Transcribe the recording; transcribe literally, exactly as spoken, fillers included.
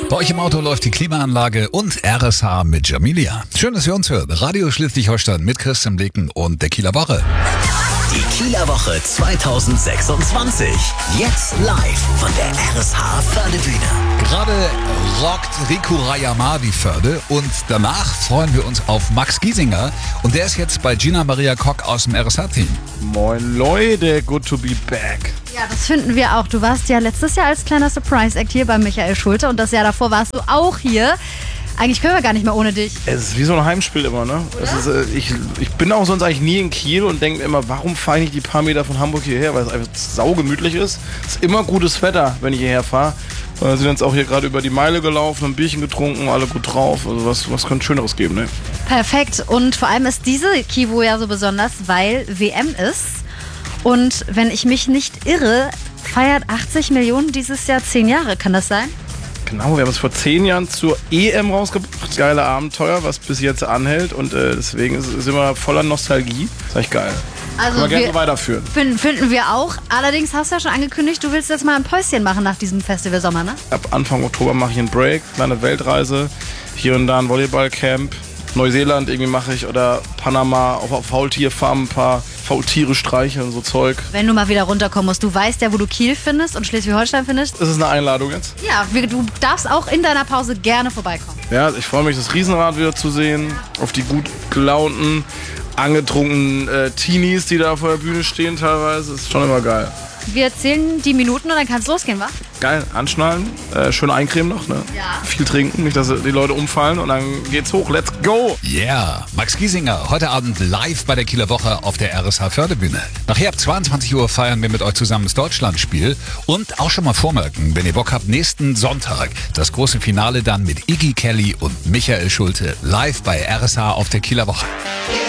Bei euch im Auto läuft die Klimaanlage und R S H mit Jamilia. Schön, dass ihr uns hört. Radio Schleswig-Holstein mit Christian Blicken und der Kieler Woche. Die Kieler Woche zwanzig sechsundzwanzig. Jetzt live von der R S H Fördebühne. Gerade rockt Riku Rayama die Förde und danach freuen wir uns auf Max Giesinger. Und der ist jetzt bei Gina Maria Kock aus dem R S H-Team. Moin Leute, good to be back. Ja, das finden wir auch. Du warst ja letztes Jahr als kleiner Surprise-Act hier bei Michael Schulte und das Jahr davor warst du auch hier. Eigentlich können wir gar nicht mehr ohne dich. Es ist wie so ein Heimspiel immer, ne? Es ist, äh, ich, ich bin auch sonst eigentlich nie in Kiel und denke mir immer, warum fahre ich nicht die paar Meter von Hamburg hierher, weil es einfach saugemütlich ist. Es ist immer gutes Wetter, wenn ich hierher fahre. Wir sind jetzt auch hier gerade über die Meile gelaufen, ein Bierchen getrunken, alle gut drauf. Also was, was könnte Schöneres geben, ne? Perfekt. Und vor allem ist diese Kivo ja so besonders, weil W M ist. Und wenn ich mich nicht irre, feiert achtzig Millionen dieses Jahr zehn Jahre. Kann das sein? Genau, wir haben es vor zehn Jahren zur E M rausgebracht. Geile Abenteuer, was bis jetzt anhält. Und äh, deswegen sind wir voller Nostalgie. Das ist echt geil. Also Können wir gerne so weiterführen. Finden, finden wir auch. Allerdings hast du ja schon angekündigt, du willst jetzt mal ein Päuschen machen nach diesem Festival Sommer, ne? Ab Anfang Oktober mache ich einen Break, kleine Weltreise. Hier und da ein Volleyballcamp. Neuseeland irgendwie mache ich oder Panama, auch auf Faultierfarmen ein paar Faultiere streicheln und so Zeug. Wenn du mal wieder runterkommen musst, du weißt ja, wo du Kiel findest und Schleswig-Holstein findest. Ist es eine Einladung jetzt? Ja, wir, du darfst auch in deiner Pause gerne vorbeikommen. Ja, ich freue mich, das Riesenrad wieder zu sehen, auf die gut gelaunten, angetrunkenen äh, Teenies, die da vor der Bühne stehen teilweise. Ist schon immer geil. Wir zählen die Minuten und dann kann es losgehen, wa? Geil, anschnallen, äh, schön eincremen noch, ne? Ja. Viel trinken, nicht, dass die Leute umfallen und dann geht's hoch. Let's go! Yeah, Max Giesinger, heute Abend live bei der Kieler Woche auf der R S H Fördebühne. Nachher ab zweiundzwanzig Uhr feiern wir mit euch zusammen das Deutschlandspiel und auch schon mal vormerken, wenn ihr Bock habt, nächsten Sonntag das große Finale dann mit Iggy Kelly und Michael Schulte live bei R S H auf der Kieler Woche.